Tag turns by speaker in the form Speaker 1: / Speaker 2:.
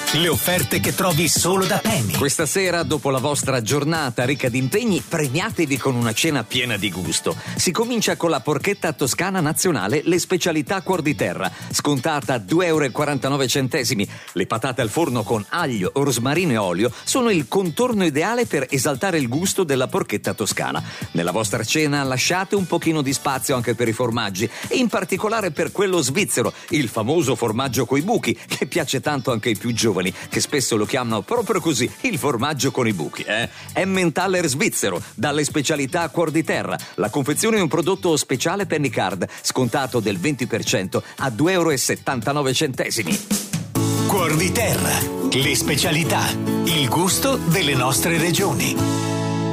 Speaker 1: Le offerte che trovi solo da Penny.
Speaker 2: Questa sera, dopo la vostra giornata ricca di impegni, premiatevi con una cena piena di gusto. Si comincia con la porchetta toscana nazionale, le specialità Cuor di Terra, scontata a 2,49 €. Le patate al forno con aglio, rosmarino e olio sono il contorno ideale per esaltare il gusto della porchetta toscana. Nella vostra cena lasciate un pochino di spazio anche per i formaggi, e in particolare per quello svizzero, il famoso formaggio coi buchi, che piace tanto anche ai più giovani, che spesso lo chiamano proprio così, il formaggio con i buchi. Emmentaler svizzero, dalle specialità Cuor di Terra. La confezione è un prodotto speciale Penny Card, scontato del 20% a 2,79 €.
Speaker 1: Cuor di Terra, le specialità, il gusto delle nostre regioni.